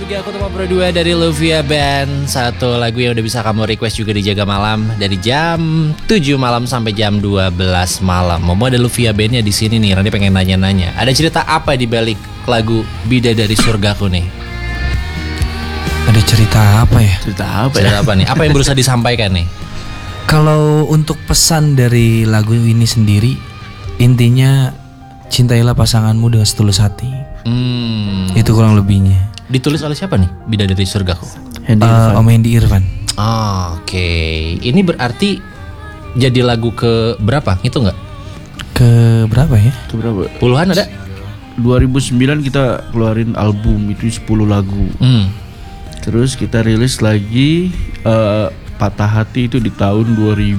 Surga Aku Tempat Berdua dari Luvia Band. Satu lagu yang udah bisa kamu request juga di Jaga Malam dari jam 7 malam sampai jam 12 malam. Mau ada Luvia Bandnya di sini nih. Randy pengen nanya-nanya. Ada cerita apa di balik lagu Bidadari Surgaku nih? Ada cerita apa ya? Cerita apa nih? Apa yang berusaha disampaikan nih? Kalau untuk pesan dari lagu ini sendiri, intinya cintailah pasanganmu dengan setulus hati. Itu kurang lebihnya. Ditulis oleh siapa nih Bidadari Surgaku? Om Hendy Irfan. Oke. Ini berarti jadi lagu ke berapa? Itu nggak? Ke berapa ya? Ke berapa? Puluhan ada? 2009 kita keluarin album itu 10 lagu. Terus kita rilis lagi Patah Hati itu di tahun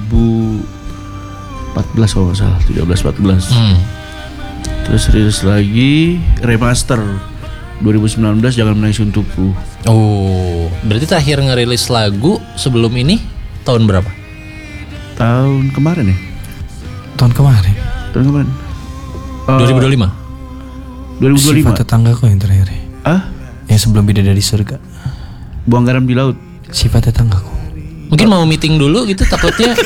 2014 kalau nggak salah, 13-14. Terus rilis lagi remaster 2019 Jangan Menangis Untukku. Oh, berarti terakhir ngerilis lagu sebelum ini tahun berapa? Tahun kemarin ya? Tahun kemarin. 2025. 2025. Sifat Tetanggaku yang terakhir. Yang sebelum Bidadari Surga. Buang Garam di Laut. Sifat Tetanggaku. Mungkin mau meeting dulu gitu takutnya.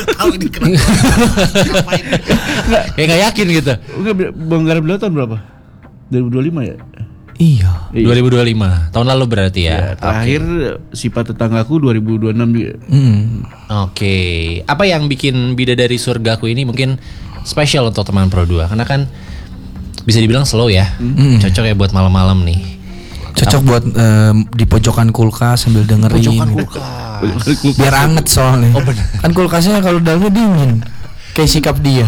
Kayak gak yakin gitu. Buang Garam di Laut tahun berapa? 2025 ya? Iya. 2025 tahun lalu berarti ya. Terakhir Sifat Tetanggaku 2026 juga. Oke. Apa yang bikin Bidadari Surgaku ini mungkin spesial untuk teman Pro 2? Karena kan bisa dibilang slow ya. Cocok ya buat malam-malam nih. Cocok buat di pojokan kulkas sambil dengerin. Pojokan kulkas. Biar anget soalnya. Kan kulkasnya kalau dalamnya dingin. Kayak sikap dia.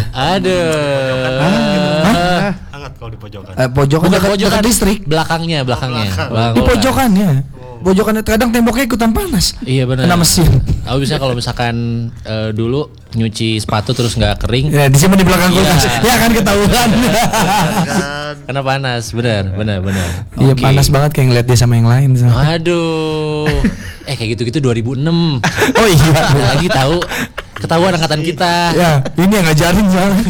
Hangat kalau di pojokan. Pojokan Bukan dekat pojokan listrik. Belakangnya. Di pojokannya. Pojokannya kadang temboknya ikutan panas. Iya benar. Kena mesin. Aku bisa kalau misalkan dulu nyuci sepatu terus nggak kering. Ya, disimpan di belakang kulkas. Ya kan ketahuan. Karena panas, benar. Iya Oke. panas banget kayak ngeliat dia sama yang lain. Aduh. Kayak gitu-gitu 2006. Oh iya. Lagi tahu ketahuan angkatan kita. Ya ini yang ngajarin soalnya.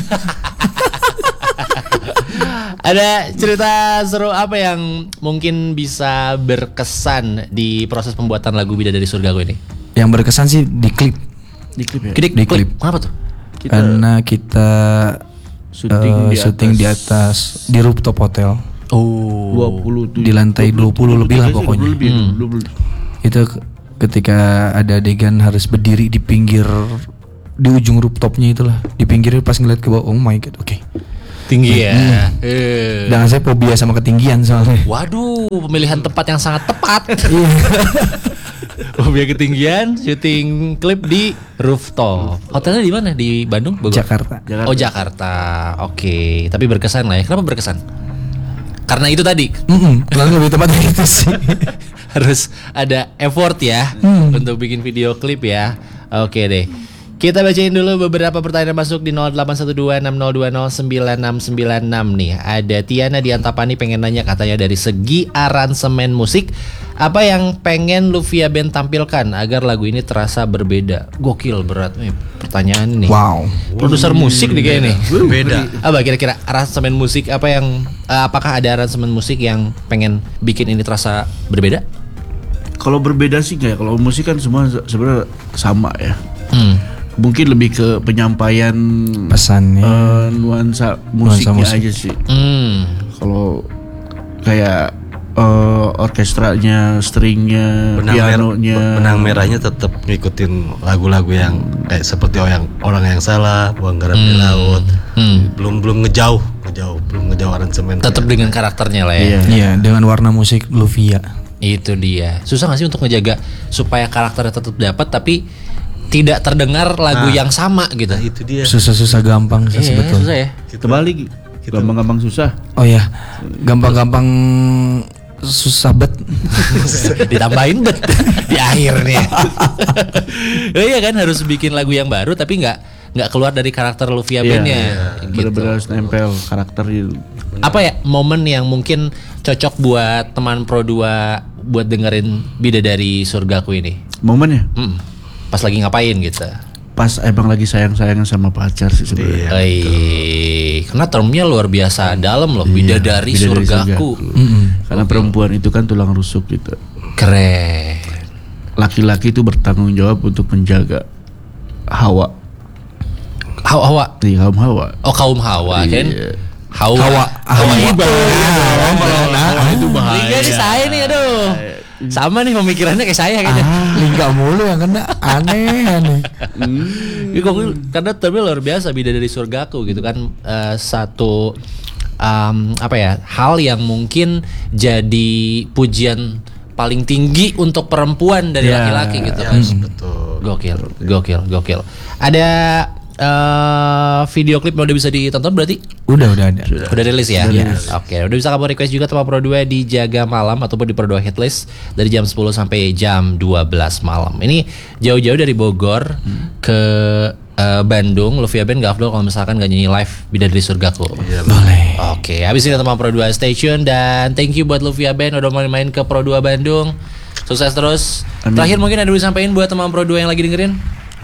Ada cerita seru apa yang mungkin bisa berkesan di proses pembuatan lagu Bidadari Surgaku ini? Yang berkesan sih di klip. Di klip ya? Di klip. Kenapa tuh? Karena kita syuting di atas di rooftop hotel. Oh. 27 Di lantai 20 lebih lah pokoknya. 20. Itu ketika ada adegan harus berdiri di pinggir, di ujung rooftopnya itulah, di pinggirnya pas ngeliat ke bawah. Oh my god, oke. Tinggi ya. Dan saya fobia sama ketinggian soalnya. Waduh, pemilihan tempat yang sangat tepat. Iya. Biar ketinggian, syuting klip di rooftop. Hotelnya di mana? Di Bandung? Bogor? Jakarta. Oh Jakarta. Oke, tapi berkesan lah ya. Kenapa berkesan? Karena itu tadi. Lalu lebih tepatnya itu sih. Harus ada effort ya untuk bikin video klip ya. Oke deh. Kita bacain dulu beberapa pertanyaan masuk di 081260209696 nih. Ada Tiana di Antapani pengen nanya, katanya dari segi aransemen musik, apa yang pengen Luvia Band tampilkan agar lagu ini terasa berbeda? Gokil berat nih pertanyaan ini. Wow. Produser musik nih kayaknya nih. Beda. Apa kira-kira aransemen musik apa yang apakah ada aransemen musik yang pengen bikin ini terasa berbeda? Kalau berbeda sih nggak ya. Kalau musik kan semua sebenarnya sama ya. Mungkin lebih ke penyampaian Pesannya. nuansa musiknya musik. aja sih. Hmm. Kalau kayak orkestranya, stringnya, pianonya. Benang merahnya tetap ngikutin lagu-lagu yang kayak seperti orang yang salah, Buang Garam di Laut. Belum ngejauh aransemen. Tetap dengan karakternya lah ya. Iya, dengan warna musik Luvia. Itu dia. Susah gak sih untuk ngejaga supaya karakternya tetap dapat tapi tidak terdengar lagu yang sama gitu? Itu dia. Susah-susah gampang sih sebetulnya. Susah ya. Terbalik, gampang-gampang susah. Oh ya, gampang-gampang susah bet. Ditambahin bet di akhirnya. Iya kan, harus bikin lagu yang baru tapi nggak keluar dari karakter Luvia Bandnya. Gitu. Benar-benar harus nempel karakter itu. Apa ya momen yang mungkin cocok buat teman Pro 2 buat dengerin Bidadari Surgaku ini? Momennya Pas lagi ngapain gitu? pas emang lagi sayang-sayang sama pacar sih sebenarnya. Karena termnya luar biasa dalam loh, Bidadari Surgaku. Karena perempuan itu kan tulang rusuk gitu. Keren. Laki-laki itu bertanggung jawab untuk menjaga Hawa. Hawa. Iya, kaum Hawa. Oh, kaum Hawa kan? Iya. Hawa itu Itu bahaya. Lingga nih saya nih, aduh. Sama nih pemikirannya kayak saya kayaknya. Lingga mulu yang kena, aneh. Ini gokil, karena tapi luar biasa Bidadari Surgaku gitu kan. Satu hal yang mungkin jadi pujian paling tinggi untuk perempuan dari laki-laki gitu kan. Betul. Gokil. Ada video klip yang udah bisa ditonton berarti? Udah ada. Udah rilis ya? Oke, udah bisa kamu request juga Teman Pro 2 di Jaga Malam ataupun di Pro 2 Hitlist dari jam 10 sampai jam 12 malam. Ini jauh-jauh dari Bogor ke Bandung. Luvia Band gak afdol kalau misalkan gak nyanyi live Bidadari Surgaku. Boleh. Oke, habis ini Teman Pro 2 stay tune dan thank you buat Luvia Band udah main-main ke Pro 2 Bandung. Sukses terus. Amin. Terakhir mungkin ada disampaikan buat Teman Pro 2 yang lagi dengerin?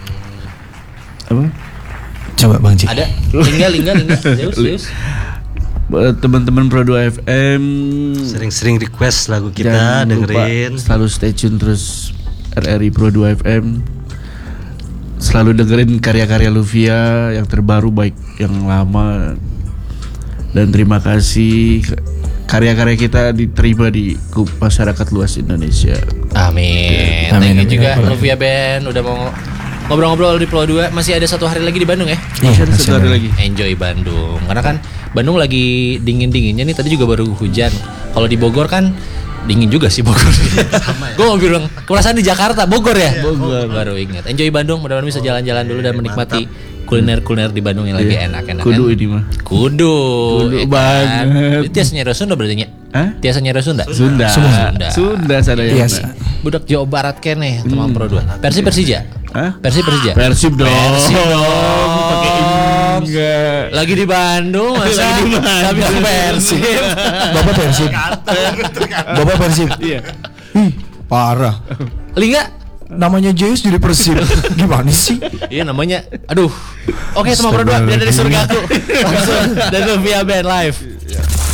Apa? Coba Bang Cik. Ada? Lingga. Zeus. Buat teman-teman Pro 2 FM, Sering-sering request lagu jangan kita, lupa dengerin. selalu stay tune terus RRI Pro 2 FM. Selalu dengerin karya-karya Luvia yang terbaru baik yang lama. Dan terima kasih karya-karya kita diterima di masyarakat luas Indonesia. Amin. Thank you juga Luvia Band udah mau ngobrol-ngobrol di Pro 2. Masih ada 1 hari lagi di Bandung ya? Masih ada satu hari lagi. Enjoy Bandung. Karena kan Bandung lagi dingin-dinginnya nih. Tadi juga baru hujan. Kalau di Bogor kan dingin juga sih Bogor. Gue mau bilang perasaan di Jakarta, Bogor ya? Bogor. Baru ingat. Enjoy Bandung. Mudah-mudahan bisa jalan-jalan dulu dan menikmati kuliner-kuliner di Bandung yang lagi enak-enak. Kudu ini mah. Kudu banget. Itu tiasa nyari Sunda berarti nya? Hah? Tiasa nyari Sunda? Sunda sadaya. Biasa. Budak Jawa Barat kene Teman Pro 2. Persija? Hah? Persija? Persib dong. Pakai enggak. Lagi di Bandung masa tapi Persib. Bapak Persib. Iya. Parah. Lingga Namanya Zeus jadi Persib. Gimana sih? iya namanya. Aduh. Oke, Teman Pro 2 dari Surgaku. Langsung dari Luvia Band live.